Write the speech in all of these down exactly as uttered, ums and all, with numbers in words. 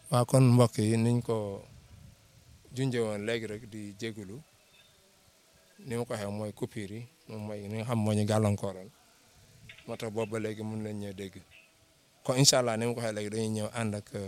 waaw kon mbokk yi niñ ko junjee woon léegi rek di jégalu ni ma ko waxee mooy coupure yi moom mooy ni nga xam moo ñu gàllankooral moo tax boobu ba léegi mun nañ ñëw dégg kon incha allah ni ma ko waxee léegi dañuy ñëw ànd ak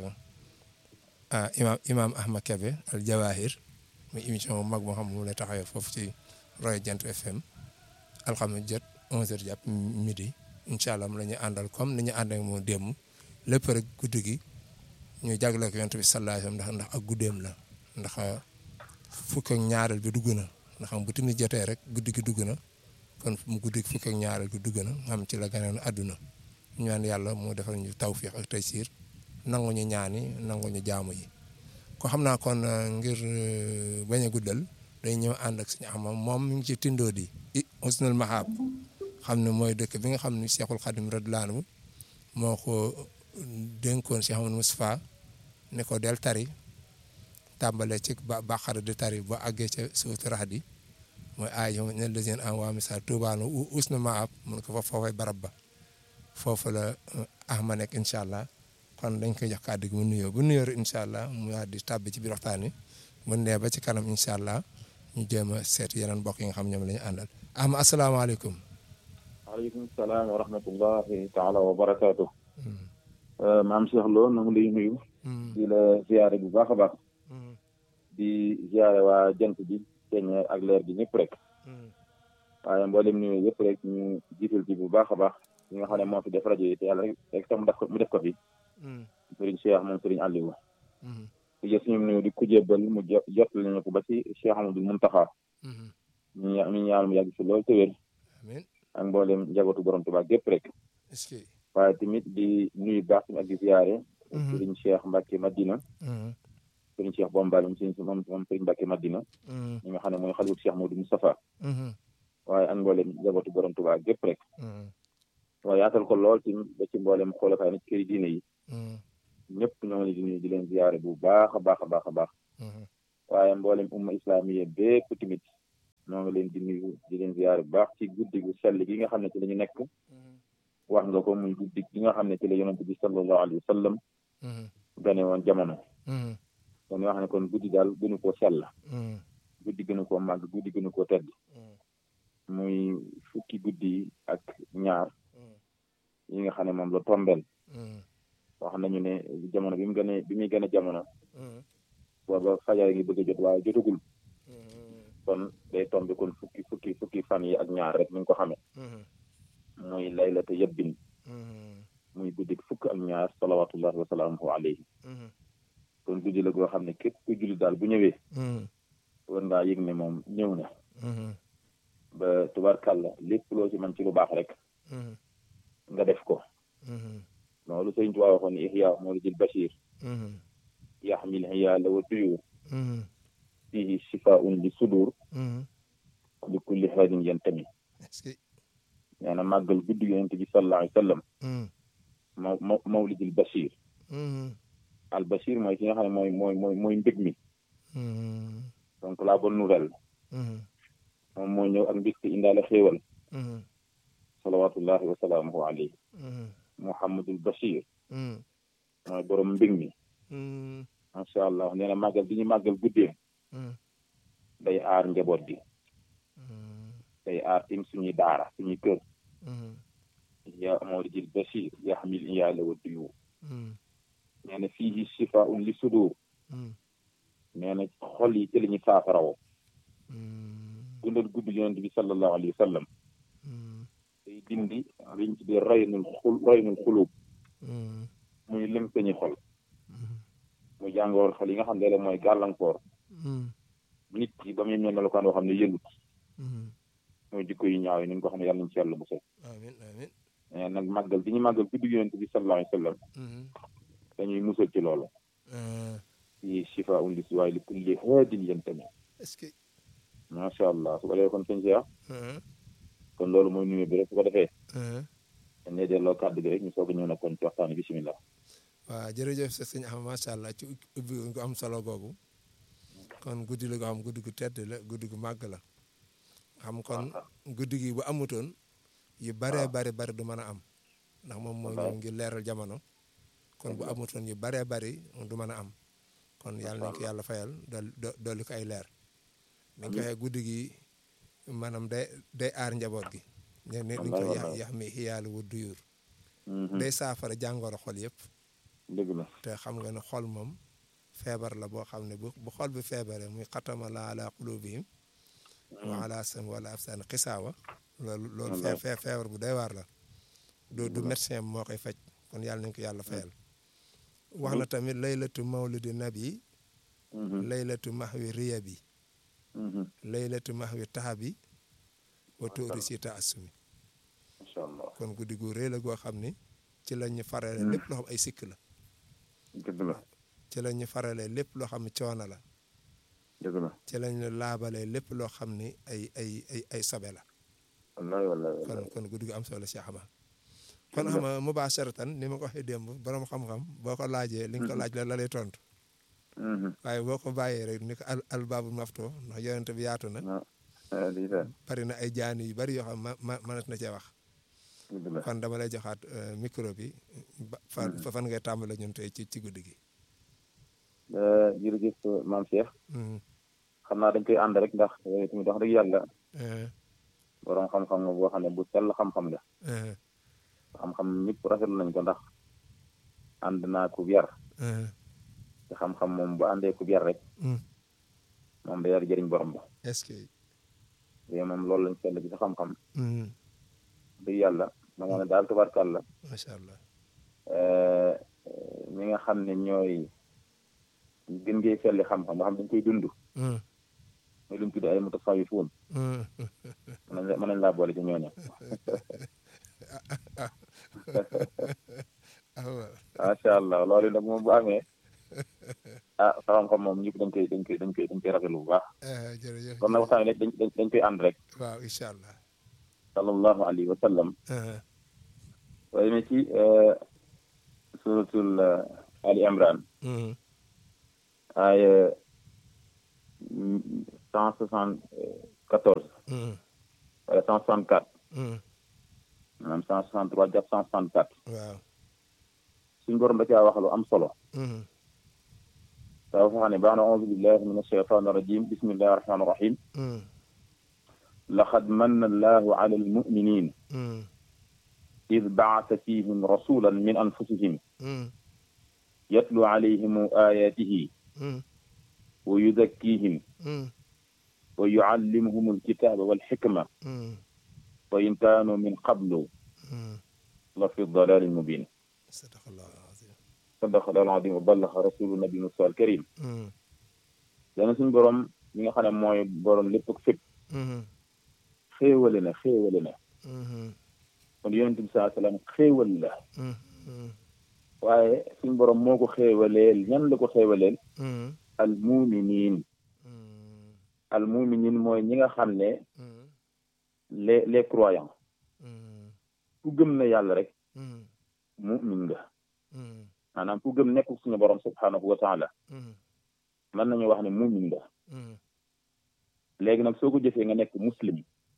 imaam imaam Ahmed Kébé al Jawahir muy émission bu mag boo xam mu lay taxawee foofu ci Roy Jant F M alxames jot onze heures jàpp midi incha allah mu la ñuy àndal comme ni ñu ànd ak moo démb lépp rek guddi gi ñu jagleel ko yonent bi sallallahu alayhi wasallam ndax ndax ak guddeem la ndax fukk ak ñaareel bi dugg na ndax bu timis jotee rek guddi gi dugg na kon mu guddi fukk ak ñaareel bi dugg na xam ci la gënoon àdduna ñu ñaan yàlla mu defal ñu tawfiq ak taysiir nangu ñu ñaani nangu ñu jaamu yi ko xam naa kon ngir bañ a guddal day ñëw ànd ak suñu amam moom mi ngi ci tindoo di i Husnul Mahab xam ne mooy dëkk bi nga xam ne Cheikhul Khadim radiyallahu anhu moo ko dénkoon Cheikh Amadou Moustapha ne ko del tari tàmbalee ci ba baqara di tari boo àggee ca suutu Rahdi mooy aay yo ne lazina anwa misal tuubaanu Husnul Mahab mun ko fa foofay barab ba foofu la ahma nekk incha allah kon dañ koy jox kàddu gi mu nuyoo bu nuyoo incha allah mu daal di tàbbi ci biir waxtaan wi mu nee ba ci kanam incha allah ñu jéem a seet yeneen mbokk yi nga xam ñoom la ñu àndal ahma asalaamaaleykum. waaleykum salaam wa rahmatullahi taala wa barakaatu. maam Cheikh Lo na mu lay nuyu. di la ziare bu baax a baax. di ziare waa jant bi ceeñeer ak leer bi ñëpp rek. waaye mboolem nuyu yëpp rek ñu jiital ci bu baax a baax ñi nga xam ne moo fi def rajo yi te yàlla rek rek sax mu def ko mu def ko fi. sëriñ Cheikh moom sëriñ Aliou. di jël suñu nuyu di ko jébbal mu jot jot lañu ko ba ci Cheikh Amadou Muntaxa. ñu ñu ñaan mu yàgg si lool te wér. ak mboolem njabootu borom Tuubaa gépp rek. waaye tamit di nuyu baax tamit ak di ziare. sëriñ Cheikh Mbacke Madina. sëriñ Cheikh Bombal moom sëriñ moom moom sëriñ Mbacke Madina. ñi nga xam ne mooy xalifu Cheikh Modou Moustapha. waaye ak mboolem njabootu borom Tuubaa gépp rek. waaye yaatal ko lool ci ba ci mboolem xoolakaay na ci këri diine yi. ñëpp ñoo ngi leen di nuyu di leen ziare bu baax a baax a baax a baax. waaye mboolem umma islamiye bépp tamit ñoo ngi leen di nuyu di leen ziare bu baax ci guddi gu sell gi nga xam ne ci la ñu nekk. wax nga ko muy guddi gi nga xam ne ci la yonent bi sallallahu alayhi wa sallam. gane woon jamono. kon yoo xam ne kon guddi daal gënu koo sell. guddi gënu koo màgg guddi gënu koo tedd. muy fukki guddi ak ñaar. yi nga xam ne moom la tombeel. wax nañu ne jamono bi mu gënee bi muy gën a jamono. booba fajar ngi bëgg a jot waaye jotagul. kon day tombe kon fukki fukki fukki fan yi ak ñaar rek ni nga ko xamee. muy laylata yabbin. muy guddi fukk ak ñaar salawatullahi wa salaamuhu alayhi. kon guddi la goo xam ne képp ku julli daal bu ñëwee. war ngaa yëg ne moom ñëw na. ba tubarkàlla lépp loo ci man ci lu baax rek. nga def ko. loolu sëriñ Tuubaa waxoon ne ihya mawlidil bashir. yaxmil hiyaala wa tuyur. fihi shifaa'un li sudur. li kulli haadin yantami. nee na màggal guddi yonent bi sallallahu alayhi wa sallam. ma ma mawlidil bashir. al bashir mooy ki nga xam ne mooy mooy mooy mooy mbég mi. donc la bonne nouvelle. moom moo ñëw ak mbégte indaale xéewal. salawatullahi wa salaamuhu alayhi. Muhammadul Bashir. mooy borom mbég mi. macha allah nee na màggal bi ñu màggal guddee. day aar njaboot gi. day aar tim suñuy daara suñuy kër. yaa mawlidil Bashir yaxmil iyaala wa duyuur. nee na fiihi shifaa'un li sudur. nee na xol yi ci la ñuy saafarawoo. dundal guddi yonent bi sallallahu alayhi wa sallam. day dindi liñ ci di raynul xul raynul xulub. muy lim sañi xol. muy jàngoor xol yi nga xam ne mooy gàllankoor. nit ki ba muy mel melokaan boo xam ne yëngut. mooy jikko yu ñaaw yi ni nga ko xam ne yàlla nañ ci yàlla bu set. amiin amiin. mais nag màggal bi ñu màggal guddi yonent bi sallallahu alayhi wa sallam. dañuy musal ci loolu. yi shifaa'un li waaye li kulli haadin yantami. est-ce que. macha allah su ko defee kon sëñ Cheikh. kon loolu mooy nuyu bi rek su ko defee. dañ lay delloo kàddu gi rek ñu soog a ñëw nag kon ci waxtaan bi bisimilah. waaw jërëjëf sëñ Ahmad macha allah ci ubbi gu am solo googu. kon guddi la goo xam guddi gu tedd la guddi gu màgg la. xam kon guddi gi bu amutoon yu baree bari bari du mën a am. ndax moom moo ñëw ngir leeral jamono. kon bu amutoon yu baree bari du mën a am kon yàlla nañ ko yàlla fayal dool dolli ko ay leer ni nga ko waxee guddi gi maanaam day day aar njaboot gi ne ni nga ko yax yax mi xiyaalu wu duyur day saafara jàngoro xol yëpp dëgg la te xam nga ne xol moom feebar la boo xam ne bu bu xol bi feebaree muy xatama la ala qulubihim wa ala sam wala afsaan xisaawa loolu loolu fee feebar bu doy waar la du du médecin moo koy faj kon yàlla nañ ko yàlla fayal wax na tamit laylatu mawlidi nabi laylatu mahwi riya bi laylatu mahwi tahabi wa tuuri si taasumi incha allah kon guddi gu rëy la goo xam ni ci la ñu farale lépp loo xam ay sikk la dëgg la ci la ñu farale lépp loo xam ne coono la dëgg la ci la ñu laabalee lépp loo xam ni ay ay ay ay sobe la wallaay wallaay kon kon guddi gu am solo Cheikh Ama kon xam nga mubasharatan ni ma ko waxee démb borom xam-xam boo ko laajee li nga ko laaj la la lay tontu waaye boo ko bàyyee rek ni ko al al baabu mafto ndax yonente bi yaatu na bari na ay jaani yu bari yoo xam ma ma mënat na cee wax kon dama lay joxaat micro bi fa fan ngay tàmbale ñun tey ci ci guddi gi jërëjëf maam Cheikh xam naa dañ koy ànd rek ndax tamit wax dëgg yàlla borom xam-xam nga boo xam ne bu sell xam-xam la xam-xam ñëpp rafetlu nañ ko ndax ànd naa ku yar te xam-xam moom bu àndee ku yar rek moom da yar jëriñ borom ba est-ce que yooyu moom loolu lañ sell bi sa xam-xam dëgg yàlla ma nga ne daal tubarkàlla macha allah ñi nga xam ne ñooy gën ngay felli xam-xam nga xam dañ koy dund muy lu mu tudd ay mutasawifuun mën nañ mën nañ laa boole ci ñooñu macha allah loolu nag moom bu amee ah sa xam-xam moom ñëpp dañ koy dañ koy dañ koy dañ koy rafetlu bu baax jërëjëf kon nag waxtaan dañ dañ koy ànd rek waaw incha allah sallallahu alayhi wa sallam waaye ne ci suratul Ali Imran ay cent soixante quatorze wala cent soixante quatre maanaam cent soixante trois jàpp cent soixante quatre waaw suñ borom da caa wax lu am solo daa fa xam ne baax na auzu billahi min ashaytan irrajim bismillahi arrahmani irrahim laqad manna allahu ala almuminin id baasa fihim rasulan min anfusihim yatlu alayhim ayatihi wa yuzakkihim wa yuallimuhum alkitaba walxikma wa in kaanu min qablu la fi dalalin mubin sadaqallahu alazim sadaqallahu alazim wa ballaxa rasulu nabi musa alkarim dana suñ borom ñi nga xam ne mooy borom lépp ak fépp xéewale na xéewale na kon yonent bi saa salaam xéewal la waaye suñ borom moo ko xéewaleel ñan la ko xéewaleel al muminin al muminin mooy ñi nga xam ne les les croyants ku gëm na yàlla rek mumin nga maanaam ku gëm nekk suñu borom subhanahu wa taala mën nañu wax ne mumin nga léegi nag soo ko jëfee nga nekk muslim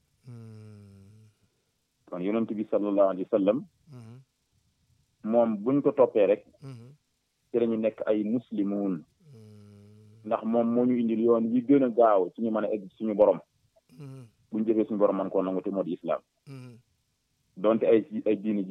kon yonent bi sallallahu alayhi wa sallam moom buñ ko toppee rek ci la ñu nekk ay muslimuun ndax moom moo ñu indil yoon yi gën a gaaw ci ñu mën a egg suñu borom buñ jëfee suñu borom man koo nangu te moo di islam donte ay ay diini